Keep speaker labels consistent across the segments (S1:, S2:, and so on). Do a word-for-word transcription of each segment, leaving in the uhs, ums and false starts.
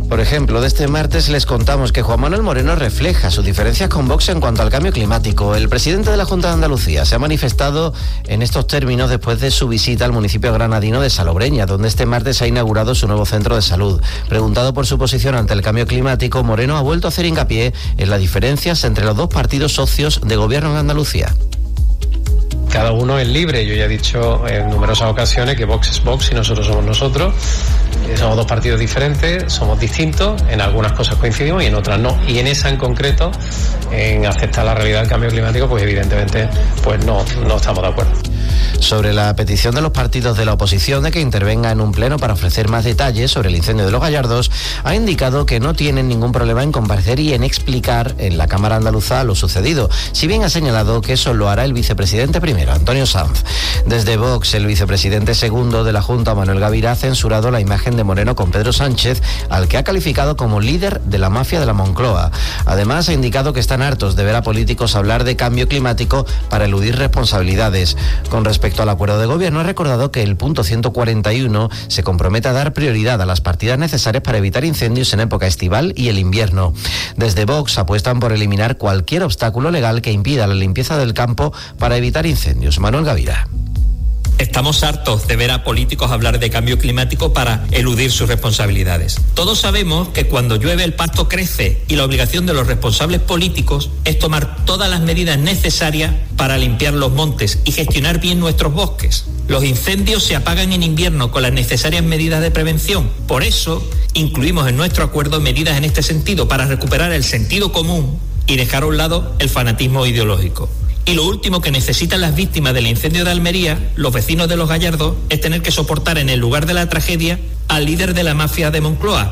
S1: Por ejemplo, de este martes les contamos que Juan Manuel Moreno refleja sus diferencias con Vox en cuanto al cambio climático. El presidente de la Junta de Andalucía se ha manifestado en estos términos después de su visita al municipio granadino de Salobreña, donde este martes ha inaugurado su nuevo centro de salud. Preguntado por su posición ante el cambio climático, Moreno ha vuelto a hacer hincapié en las diferencias entre los dos partidos socios de gobierno en Andalucía.
S2: Cada uno es libre. Yo ya he dicho en numerosas ocasiones que Vox es Vox y nosotros somos nosotros. Somos dos partidos diferentes, somos distintos, en algunas cosas coincidimos y en otras no. Y en esa en concreto, en aceptar la realidad del cambio climático, pues evidentemente pues no, no estamos de acuerdo.
S1: Sobre la petición de los partidos de la oposición de que intervenga en un pleno para ofrecer más detalles sobre el incendio de Los Gallardos, ha indicado que no tienen ningún problema en comparecer y en explicar en la Cámara Andaluza lo sucedido, si bien ha señalado que eso lo hará el vicepresidente primero, Antonio Sanz. Desde Vox, el vicepresidente segundo de la Junta, Manuel Gavira, ha censurado la imagen de Moreno con Pedro Sánchez, al que ha calificado como líder de la mafia de la Moncloa. Además, ha indicado que están hartos de ver a políticos hablar de cambio climático para eludir responsabilidades. Con respecto al acuerdo de gobierno, ha recordado que el punto ciento cuarenta y uno se compromete a dar prioridad a las partidas necesarias para evitar incendios en época estival y el invierno. Desde Vox apuestan por eliminar cualquier obstáculo legal que impida la limpieza del campo para evitar incendios. Manuel Gavira.
S3: Estamos hartos de ver a políticos hablar de cambio climático para eludir sus responsabilidades. Todos sabemos que cuando llueve el pasto crece y la obligación de los responsables políticos es tomar todas las medidas necesarias para limpiar los montes y gestionar bien nuestros bosques. Los incendios se apagan en invierno con las necesarias medidas de prevención. Por eso, incluimos en nuestro acuerdo medidas en este sentido para recuperar el sentido común y dejar a un lado el fanatismo ideológico. Y lo último que necesitan las víctimas del incendio de Almería, los vecinos de Los Gallardos, es tener que soportar en el lugar de la tragedia al líder de la mafia de Moncloa.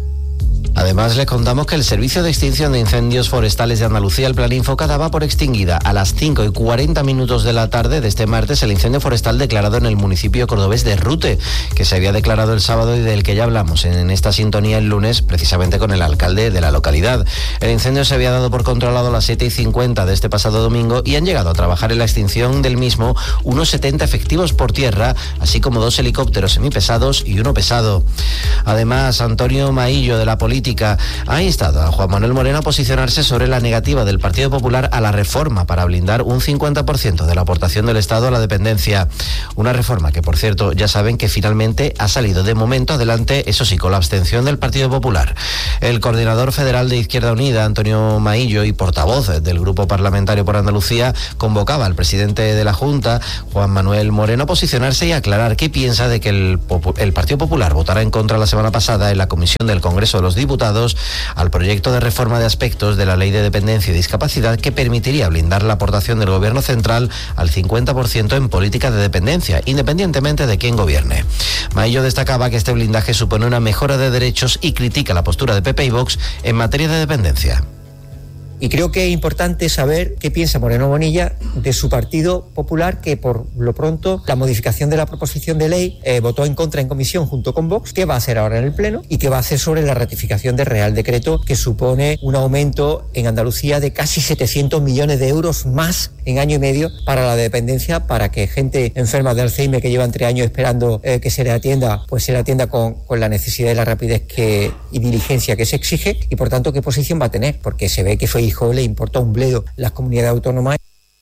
S1: Además, les contamos que el Servicio de Extinción de Incendios Forestales de Andalucía, el Planinfoca, daba por extinguida a las cinco y cuarenta minutos de la tarde de este martes el incendio forestal declarado en el municipio cordobés de Rute, que se había declarado el sábado y del que ya hablamos en esta sintonía el lunes, precisamente con el alcalde de la localidad. El incendio se había dado por controlado a las siete y cincuenta de este pasado domingo y han llegado a trabajar en la extinción del mismo unos setenta efectivos por tierra, así como dos helicópteros semipesados y uno pesado. Además, Antonio Maillo, de la política, ha instado a Juan Manuel Moreno a posicionarse sobre la negativa del Partido Popular a la reforma para blindar un cincuenta por ciento de la aportación del Estado a la dependencia. Una reforma que, por cierto, ya saben que finalmente ha salido de momento adelante, eso sí, con la abstención del Partido Popular. El coordinador federal de Izquierda Unida, Antonio Maillo, y portavoz del Grupo Parlamentario por Andalucía, convocaba al presidente de la Junta, Juan Manuel Moreno, a posicionarse y aclarar qué piensa de que el, el Partido Popular votará en contra la semana pasada en la Comisión del Congreso de los Diputados al proyecto de reforma de aspectos de la Ley de Dependencia y Discapacidad que permitiría blindar la aportación del Gobierno central al cincuenta por ciento en política de dependencia, independientemente de quién gobierne. Maillo destacaba que este blindaje supone una mejora de derechos y critica la postura de P P y Vox en materia de dependencia.
S4: Y creo que es importante saber qué piensa Moreno Bonilla de su Partido Popular, que por lo pronto la modificación de la proposición de ley eh, votó en contra en comisión junto con Vox, qué va a hacer ahora en el Pleno y qué va a hacer sobre la ratificación del Real Decreto, que supone un aumento en Andalucía de casi setecientos millones de euros más en año y medio para la dependencia, para que gente enferma de Alzheimer que llevan tres años esperando eh, que se le atienda, pues se le atienda con, con la necesidad y la rapidez que, y diligencia que se exige. Y por tanto, ¿qué posición va a tener? Porque se ve que fue hijo, le importa un bledo las comunidades autónomas.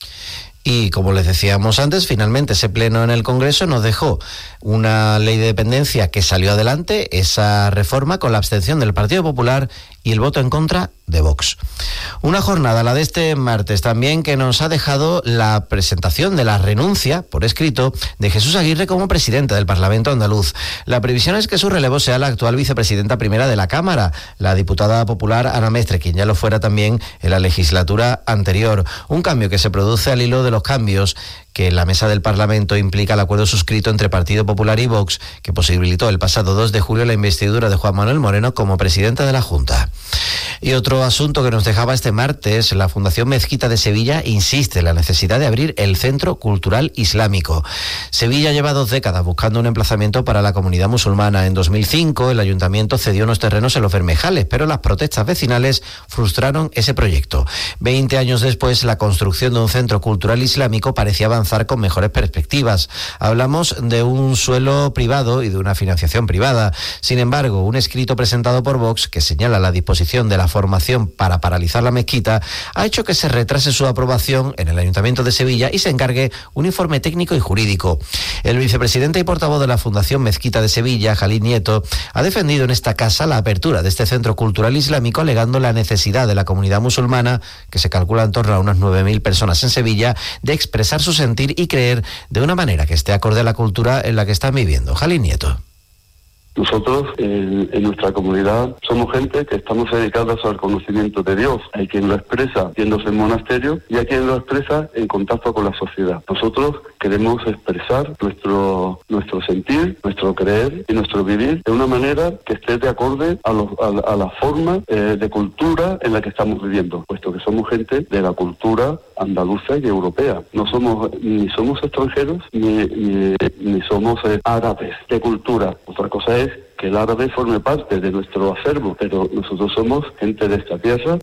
S1: Y como les decíamos antes, finalmente ese pleno en el Congreso nos dejó una ley de dependencia que salió adelante, esa reforma con la abstención del Partido Popular y el voto en contra de Vox. Una jornada, la de este martes también, que nos ha dejado la presentación de la renuncia por escrito de Jesús Aguirre como presidente del Parlamento andaluz. La previsión es que su relevo sea la actual vicepresidenta primera de la Cámara, la diputada popular Ana Mestre, quien ya lo fuera también en la legislatura anterior. Un cambio que se produce al hilo de los cambios que en la mesa del Parlamento implica el acuerdo suscrito entre Partido Popular y Vox, que posibilitó el pasado dos de julio la investidura de Juan Manuel Moreno como presidente de la Junta. Y otro asunto que nos dejaba este martes, la Fundación Mezquita de Sevilla insiste en la necesidad de abrir el Centro Cultural Islámico. Sevilla lleva dos décadas buscando un emplazamiento para la comunidad musulmana. En dos mil cinco el ayuntamiento cedió unos terrenos en Los Bermejales, pero las protestas vecinales frustraron ese proyecto. Veinte años después, la construcción de un Centro Cultural Islámico parecía avanzar con mejores perspectivas. Hablamos de un suelo privado y de una financiación privada. Sin embargo, un escrito presentado por Vox que señala la disposición de la formación para paralizar la mezquita ha hecho que se retrase su aprobación en el Ayuntamiento de Sevilla y se encargue un informe técnico y jurídico. El vicepresidente y portavoz de la Fundación Mezquita de Sevilla, Jalil Nieto, ha defendido en esta casa la apertura de este Centro Cultural Islámico, alegando la necesidad de la comunidad musulmana, que se calcula en torno a unas nueve mil personas en Sevilla, de expresar su sentir y creer de una manera que esté acorde a la cultura en la que están viviendo. Jalil Nieto.
S5: Nosotros, en, en nuestra comunidad, somos gente que estamos dedicados al conocimiento de Dios. Hay quien lo expresa yéndose en monasterio y hay quien lo expresa en contacto con la sociedad. Nosotros queremos expresar nuestro nuestro sentir, nuestro creer y nuestro vivir de una manera que esté de acorde a, los, a, a la forma eh, de cultura en la que estamos viviendo, puesto que somos gente de la cultura andaluza y europea. No somos ni somos extranjeros ni, ni, ni somos eh, árabes de cultura. Otra cosa es que el árabe forme parte de nuestro acervo, pero nosotros somos gente de esta tierra.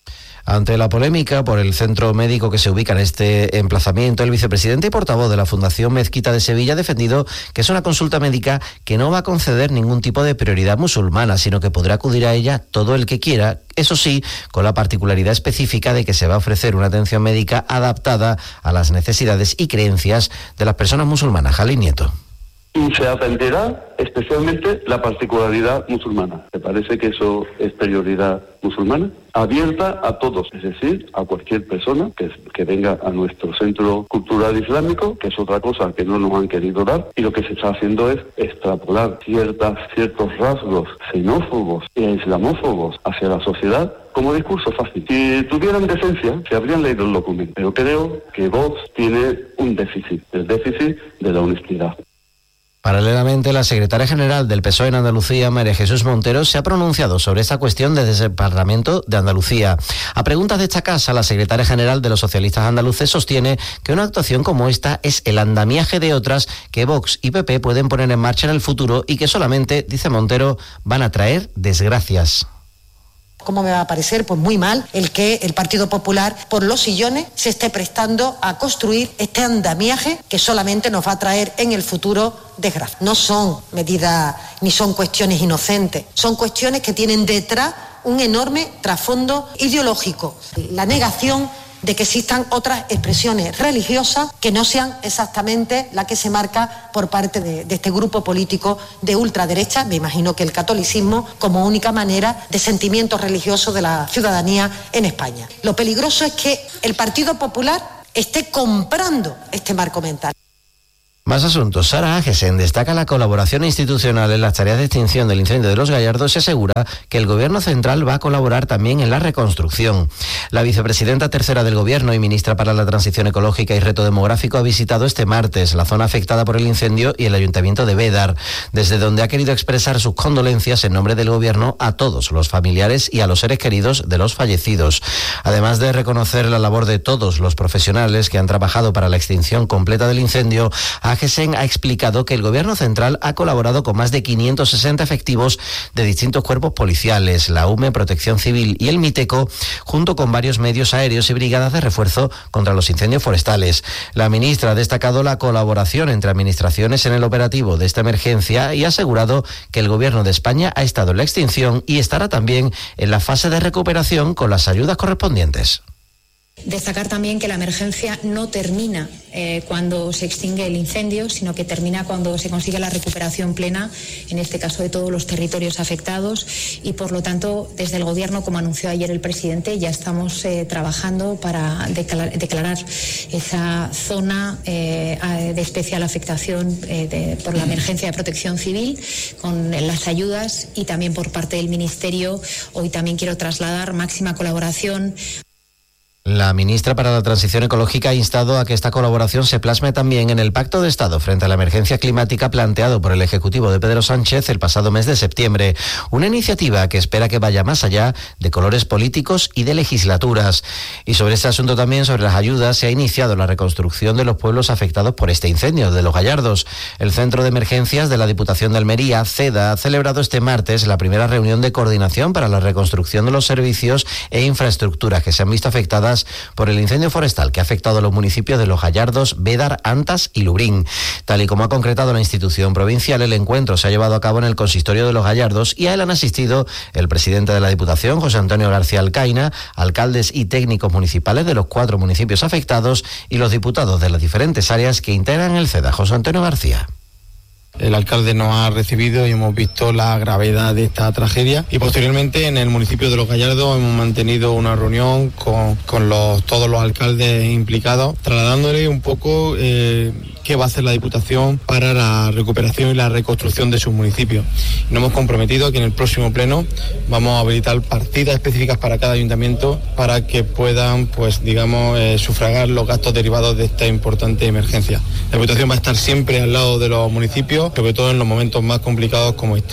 S1: Ante la polémica por el centro médico que se ubica en este emplazamiento, el vicepresidente y portavoz de la Fundación Mezquita de Sevilla ha defendido que es una consulta médica que no va a conceder ningún tipo de prioridad musulmana, sino que podrá acudir a ella todo el que quiera, eso sí, con la particularidad específica de que se va a ofrecer una atención médica adaptada a las necesidades y creencias de las personas musulmanas. Jalil Nieto.
S5: Y se atenderá especialmente la particularidad musulmana. ¿Te parece que eso es prioridad musulmana? Abierta a todos, es decir, a cualquier persona que, que venga a nuestro Centro Cultural Islámico, que es otra cosa que no nos han querido dar, y lo que se está haciendo es extrapolar ciertas, ciertos rasgos xenófobos e islamófobos hacia la sociedad como discurso fácil. Si tuvieran decencia, se habrían leído el documento, pero creo que Vox tiene un déficit, el déficit de la honestidad.
S1: Paralelamente, la secretaria general del P S O E en Andalucía, María Jesús Montero, se ha pronunciado sobre esta cuestión desde el Parlamento de Andalucía. A preguntas de esta casa, la secretaria general de los socialistas andaluces sostiene que una actuación como esta es el andamiaje de otras que Vox y P P pueden poner en marcha en el futuro y que solamente, dice Montero, van a traer desgracias.
S6: ¿Cómo me va a parecer? Pues muy mal el que el Partido Popular, por los sillones, se esté prestando a construir este andamiaje que solamente nos va a traer en el futuro desgracia. No son medidas ni son cuestiones inocentes, son cuestiones que tienen detrás un enorme trasfondo ideológico. La negación de que existan otras expresiones religiosas que no sean exactamente la que se marca por parte de, de este grupo político de ultraderecha, me imagino que el catolicismo, como única manera de sentimiento religioso de la ciudadanía en España. Lo peligroso es que el Partido Popular esté comprando este marco mental.
S1: Más asuntos. Sara Agesen destaca la colaboración institucional en las tareas de extinción del incendio de Los Gallardos y asegura que el Gobierno central va a colaborar también en la reconstrucción. La vicepresidenta tercera del Gobierno y ministra para la Transición Ecológica y Reto Demográfico ha visitado este martes la zona afectada por el incendio y el Ayuntamiento de Bédar, desde donde ha querido expresar sus condolencias en nombre del Gobierno a todos los familiares y a los seres queridos de los fallecidos. Además de reconocer la labor de todos los profesionales que han trabajado para la extinción completa del incendio, Agesen ha explicado que el Gobierno central ha colaborado con más de quinientos sesenta efectivos de distintos cuerpos policiales, la U M E, Protección Civil y el MITECO, junto con varios medios aéreos y brigadas de refuerzo contra los incendios forestales. La ministra ha destacado la colaboración entre administraciones en el operativo de esta emergencia y ha asegurado que el Gobierno de España ha estado en la extinción y estará también en la fase de recuperación con las ayudas correspondientes.
S7: Destacar también que la emergencia no termina eh, cuando se extingue el incendio, sino que termina cuando se consigue la recuperación plena, en este caso de todos los territorios afectados, y por lo tanto, desde el Gobierno, como anunció ayer el presidente, ya estamos eh, trabajando para declarar, declarar esa zona eh, de especial afectación eh, de, por la emergencia de protección civil, con las ayudas, y también por parte del Ministerio. Hoy también quiero trasladar máxima colaboración.
S1: La ministra para la Transición Ecológica ha instado a que esta colaboración se plasme también en el Pacto de Estado frente a la emergencia climática planteado por el Ejecutivo de Pedro Sánchez el pasado mes de septiembre. Una iniciativa que espera que vaya más allá de colores políticos y de legislaturas. Y sobre este asunto también, sobre las ayudas, se ha iniciado la reconstrucción de los pueblos afectados por este incendio de Los Gallardos. El Centro de Emergencias de la Diputación de Almería, CEDA, ha celebrado este martes la primera reunión de coordinación para la reconstrucción de los servicios e infraestructuras que se han visto afectadas por el incendio forestal que ha afectado a los municipios de Los Gallardos, Bédar, Antas y Lubrín. Tal y como ha concretado la institución provincial, el encuentro se ha llevado a cabo en el consistorio de Los Gallardos y a él han asistido el presidente de la Diputación, José Antonio García Alcaina, alcaldes y técnicos municipales de los cuatro municipios afectados y los diputados de las diferentes áreas que integran el CEDA. José Antonio García.
S8: El alcalde nos ha recibido y hemos visto la gravedad de esta tragedia, y posteriormente en el municipio de Los Gallardos hemos mantenido una reunión con, con los, todos los alcaldes implicados, trasladándole un poco eh, qué va a hacer la Diputación para la recuperación y la reconstrucción de sus municipios. Nos hemos comprometido a que en el próximo pleno vamos a habilitar partidas específicas para cada ayuntamiento para que puedan, pues digamos, eh, sufragar los gastos derivados de esta importante emergencia. La Diputación va a estar siempre al lado de los municipios, sobre todo en los momentos más complicados como este.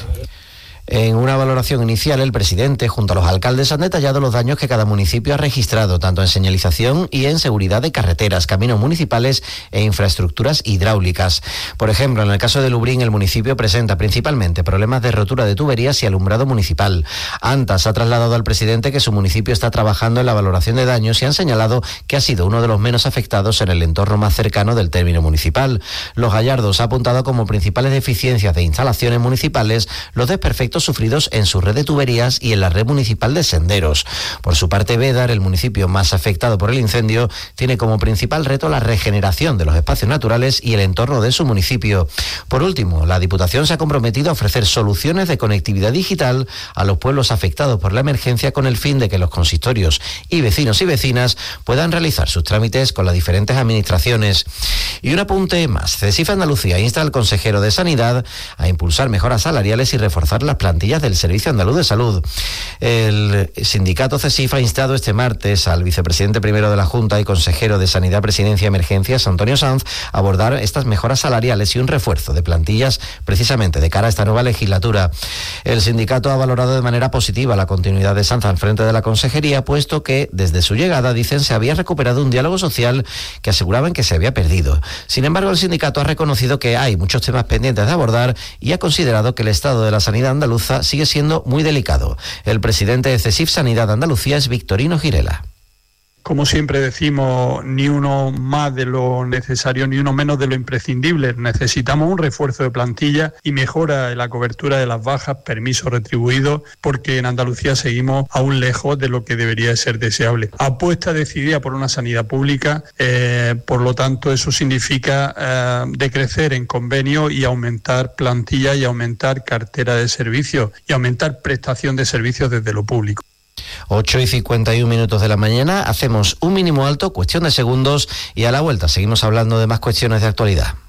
S1: En una valoración inicial, el presidente, junto a los alcaldes, han detallado los daños que cada municipio ha registrado, tanto en señalización y en seguridad de carreteras, caminos municipales e infraestructuras hidráulicas. Por ejemplo, en el caso de Lubrín, el municipio presenta principalmente problemas de rotura de tuberías y alumbrado municipal. Antas ha trasladado al presidente que su municipio está trabajando en la valoración de daños y han señalado que ha sido uno de los menos afectados en el entorno más cercano del término municipal. Los Gallardos ha apuntado como principales deficiencias de instalaciones municipales los desperfectos sufridos en su red de tuberías y en la red municipal de senderos. Por su parte, Bédar, el municipio más afectado por el incendio, tiene como principal reto la regeneración de los espacios naturales y el entorno de su municipio. Por último, la Diputación se ha comprometido a ofrecer soluciones de conectividad digital a los pueblos afectados por la emergencia con el fin de que los consistorios y vecinos y vecinas puedan realizar sus trámites con las diferentes administraciones. Y un apunte más. CESIF Andalucía insta al consejero de Sanidad a impulsar mejoras salariales y reforzar las plantillas del Servicio Andaluz de Salud. El sindicato CESIF ha instado este martes al vicepresidente primero de la Junta y consejero de Sanidad, Presidencia y Emergencias, Antonio Sanz, a abordar estas mejoras salariales y un refuerzo de plantillas precisamente de cara a esta nueva legislatura. El sindicato ha valorado de manera positiva la continuidad de Sanz al frente de la consejería, puesto que desde su llegada, dicen, se había recuperado un diálogo social que aseguraban que se había perdido. Sin embargo, el sindicato ha reconocido que hay muchos temas pendientes de abordar y ha considerado que el estado de la sanidad andaluza sigue siendo muy delicado. El presidente de CESIF Sanidad Andalucía es Victorino Girela.
S9: Como siempre decimos, ni uno más de lo necesario ni uno menos de lo imprescindible. Necesitamos un refuerzo de plantilla y mejora en la cobertura de las bajas, permisos retribuidos, porque en Andalucía seguimos aún lejos de lo que debería ser deseable. Apuesta decidida por una sanidad pública, eh, por lo tanto eso significa eh, decrecer en convenio y aumentar plantilla y aumentar cartera de servicios y aumentar prestación de servicios desde lo público.
S1: ocho y cincuenta y un minutos de la mañana, hacemos un mínimo alto, cuestión de segundos, y a la vuelta seguimos hablando de más cuestiones de actualidad.